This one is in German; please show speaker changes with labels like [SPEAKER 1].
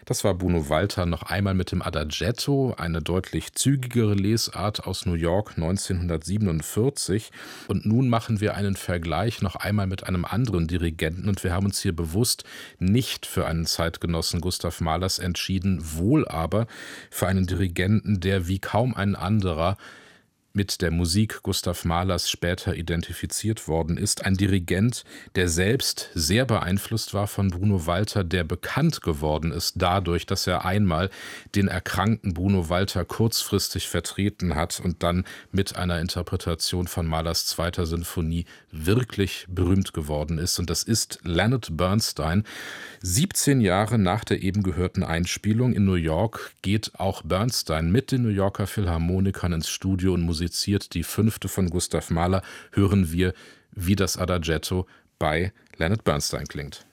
[SPEAKER 1] Das war Bruno Walter noch einmal mit dem Adagietto, eine deutlich zügigere Lesart aus New York 1947. Und nun machen wir einen Vergleich noch einmal mit einem anderen Dirigenten und wir haben uns hier bewusst nicht für einen Zeitgenossen Gustav Mahlers entschieden, wohl aber für einen Dirigenten, der wie kaum ein anderer mit der Musik Gustav Mahlers später identifiziert worden ist. Ein Dirigent, der selbst sehr beeinflusst war von Bruno Walter, der bekannt geworden ist dadurch, dass er einmal den erkrankten Bruno Walter kurzfristig vertreten hat und dann mit einer Interpretation von Mahlers zweiter Sinfonie wirklich berühmt geworden ist. Und das ist Leonard Bernstein. 17 Jahre nach der eben gehörten Einspielung in New York geht auch Bernstein mit den New Yorker Philharmonikern ins Studio und musiziert die fünfte von Gustav Mahler. Hören wir, wie das Adagietto bei Leonard Bernstein klingt.